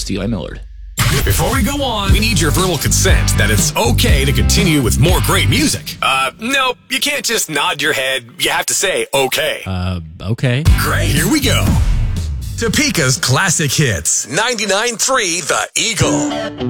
to Eli Millard. Before we go on, we need your verbal consent that it's okay to continue with more great music. No, you can't just nod your head. You have to say okay. Okay. Great. Here we go. Topeka's classic hits. 99.3 The Eagle.